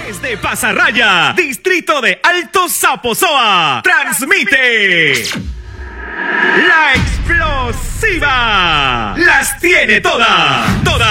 Desde Pasarraya, distrito de Alto Zaposoa, transmite La Explosiva. Las tiene todas, todas.